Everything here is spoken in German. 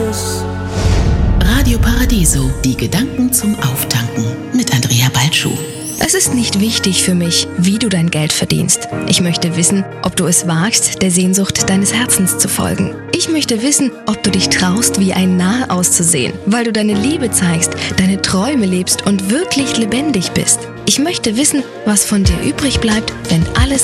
Radio Paradiso, die Gedanken zum Auftanken mit Andrea Balschuh. Es ist nicht wichtig für mich, wie du dein Geld verdienst. Ich möchte wissen, ob du es wagst, der Sehnsucht deines Herzens zu folgen. Ich möchte wissen, ob du dich traust, wie ein Narr auszusehen, weil du deine Liebe zeigst, deine Träume lebst und wirklich lebendig bist. Ich möchte wissen, was von dir übrig bleibt, wenn alles